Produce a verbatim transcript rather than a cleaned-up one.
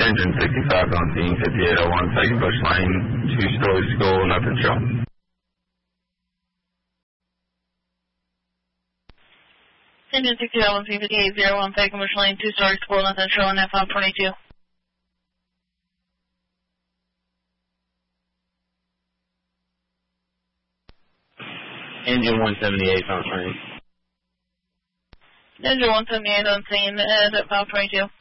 engine sixty-five on scene, fifty-eight oh one, second Bush Lane, two-story school, nothing show. Engine sixty-five on scene, fifty-eight oh one, second Bush Lane, two-story school, nothing showing, F five twenty-two. Engine one seventy-eight on scene. Engine one seventy-eight on scene, uh, at five twenty-two.